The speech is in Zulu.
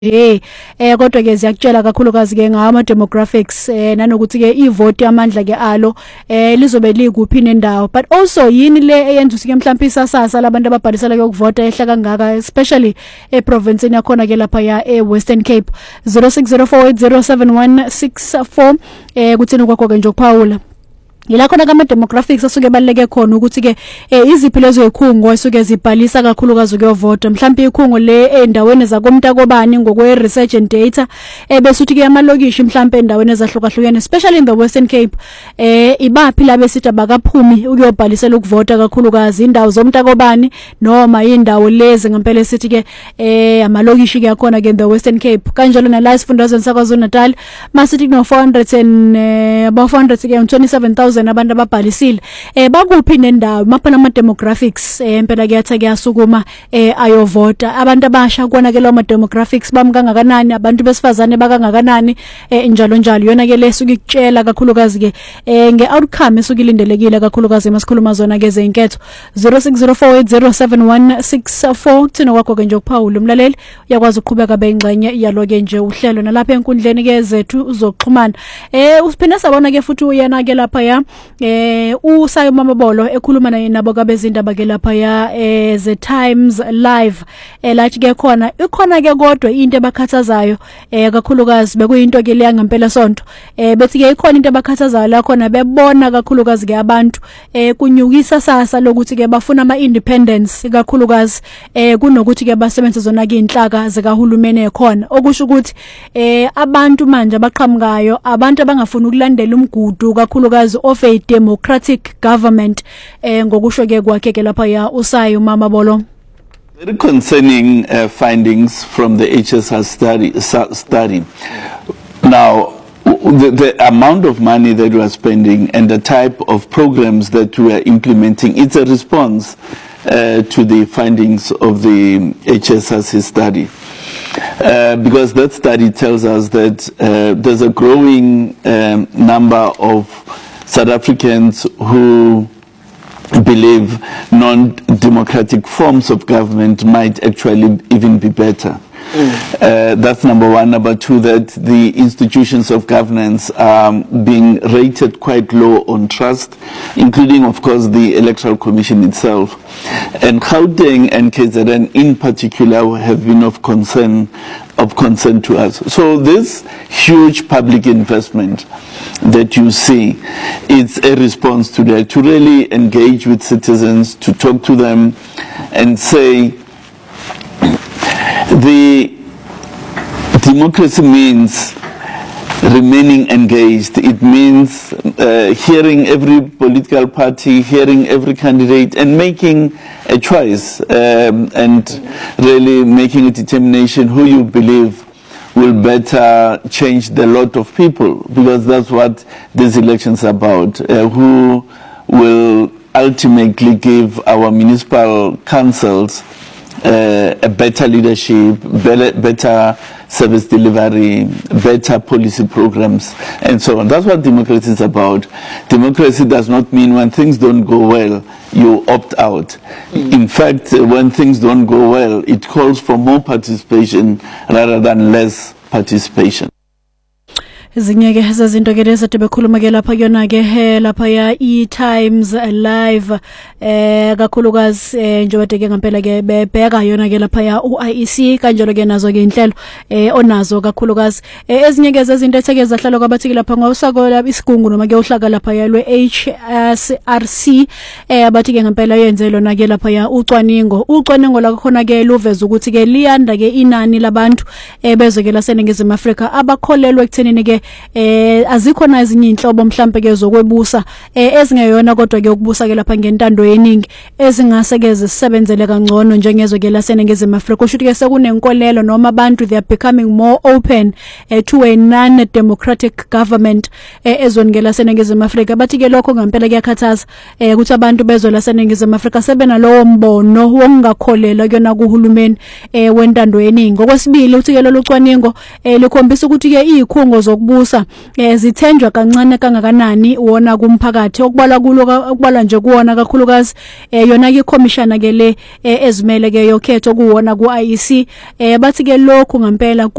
Kodwa ke ziyakutshela kakhulukazi ke ngama demographics nanokuthi ke ivote amandla ke alo lizobe likuphi nendawo, but also yini le eyenza ukuthi ke mhlawumbe isasasa labantu ababhalisela ke ukuvota ehla kangaka, especially eprovince yakhona ke lapha ya eWestern Cape. 0604807164 kuthini kwakho ke nje ukuphawula yila khona kama demographics asuke baleke khona ukuthi ke iziphi lezo ikhungo esuke zibhalisa kakhulukazi ukuyovota, mhlawumbe ikhungo le endaweni zakomntakobani ngokwe research and data bese uthi ke amalokishi mhlawumbe endaweni ezahlukahlukene, especially in the Western Cape ibaphi la besithi abakaphumi ukuyobhalisela ukuvota kakhulukazi indawo zomntakobani noma indawo lezi ngempela sithi ke amalokishi ke yakhona ke in the Western Cape. Kanjalo nala isifundazweni saKwaZulu-Natal masithi no 400 ke 27,000 abantu ababhalisile bakuphi nendawo maphana ama demographics impela kuyatha kuyasukuma ayovota. Abantu abasha kona ke lo ma demographics bamkangakanani, abantu besifazane bakangakanani njalo njalo, yona ke lesuke ikutshela kakhulukazi ke ngeoutcome esukilindelekile kakhulukazi emasikhuluma zona ke zenketho. 0604807164 kuthina kwakho ke nje ukuphawula umlaleli uyakwazi ukuqhubeka bengxenye yaloke nje uhlelo nalapha enkundleni ke zethu uzoxhumana. Usiphinda sabona ke futhi uyena ke lapha ya uSayo Mamabolo ekhuluma naye nabo kabezindaba ke lapha ya The Times Live lathi ke khona ikhona ke kodwa into ebakhathazayo kakhulukazi bekuyinto ke leya ngempela sonto bethi ke ikhona into ebakhathazayo la khona bebona kakhulukazi ke abantu kunyukisa sasa lokuthi ke bafuna ama independence kakhulukazi kunokuthi ke basebenze zona ke inhlaka zikahulumeni ekhona, okusho ukuthi abantu manje abaqhamukayo abantu abangafuna ukulandela umgudu kakhulukazi of a democratic government ngokusho ke kwakhe ke lapha ya uSayo Mamabolo. Very concerning findings from the HSR study. Now, the amount of money that we are spending and the type of programs that we are implementing, it's a response to the findings of the HSR study. Because that study tells us that there's a growing number of South Africans who believe non-democratic forms of government might actually even be better. That's number one. Number two, that the institutions of governance are being rated quite low on trust, including, of course, the Electoral Commission itself. And Gauteng and KZN in particular have been of concern to us. So this huge public investment that you see, it's a response to that, to really engage with citizens, to talk to them and say, the democracy means remaining engaged. It means hearing every political party, hearing every candidate and making a choice and really making a determination who you believe will better change the lot of people, because that's what these elections are about, who will ultimately give our municipal councils a better leadership, better service delivery, better policy programs, and so on. That's what democracy is about. Democracy does not mean when things don't go well, you opt out. In fact, when things don't go well, it calls for more participation rather than less participation. Ezinye ke izinto ke lezi bekhuluma ke lapha yona ke lapha ya eTimes Live kakhulukazi njengoba ke ngempela ke bebheka yona ke lapha ya uIEC kanjalo ke nazo ke inhlelo onazo kakhulukazi ezinye ke zezinto etheke zahlala kwabathi lapha ngawusako lapha isigungu noma ke uhlaka lapha ya lwe HSRC abathi ke ngempela yenze lona ke lapha ya ucwaningo la khona ke luveza ukuthi ke liyanda ke inani labantu bezwe ke laseNingizimu Afrika abakholelwa ekuthenini ke azikho na ezinye inhlobo mhlambe ke zokwebusa ezingeyona kodwa ke ukubusa ke lapha ngentando yeningi ezingase ke zisebenzele kangcono njengezwe ke laseNingizimu Afrika. Kusho ukuthi ke sekunenkolelo noma abantu they are becoming more open to a non-democratic government ezweni ke laseNingizimu Afrika. Bathi ke lokho ngempela kuyakhathaza ukuthi abantu bezwe laseNingizimu Afrika sebena lowo mbono wokungakholela kuyona kuhulumeni wentando yeningi. Ngokwesibili uthi ke lolu cwaningo likhombisa ukuthi ke izikhungo zokubusa zokubusa zithenjwa kancane kangakanani wona kumphakathi okubalwa nje kuwona kakhulukazi yona ke commissioner ke le ezimele ke yokhetho kuwona ku IEC bathi ke lokhu ngempela